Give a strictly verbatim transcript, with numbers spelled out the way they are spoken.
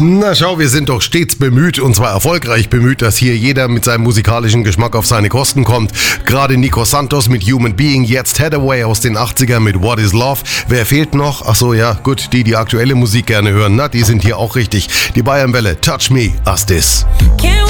Na schau, wir sind doch stets bemüht, und zwar erfolgreich bemüht, dass hier jeder mit seinem musikalischen Geschmack auf seine Kosten kommt. Gerade Nico Santos mit Human Being, jetzt Hathaway aus den achtzigern mit What is Love. Wer fehlt noch? Ach so, ja, gut, die, die aktuelle Musik gerne hören, na, die sind hier auch richtig. Die Bayernwelle, Touch Me, As This. Can't